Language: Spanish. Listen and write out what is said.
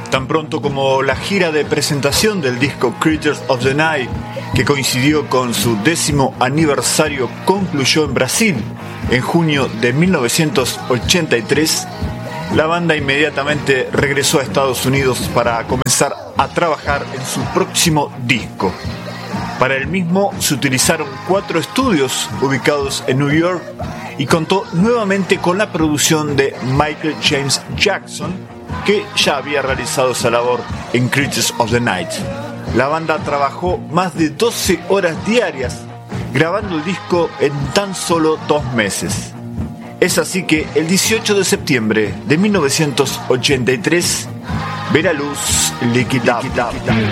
Tan pronto como la gira de presentación del disco Creatures of the Night, que coincidió con su 10º aniversario, concluyó en Brasil en junio de 1983, la banda inmediatamente regresó a Estados Unidos para comenzar a trabajar en su próximo disco. Para el mismo se utilizaron 4 estudios ubicados en New York y contó nuevamente con la producción de Michael James Jackson, que ya había realizado esa labor en Creatures of the Night. La banda trabajó más de 12 horas diarias grabando el disco en tan solo 2 meses. Es así que el 18 de septiembre de 1983 ve la luz Lick It Up.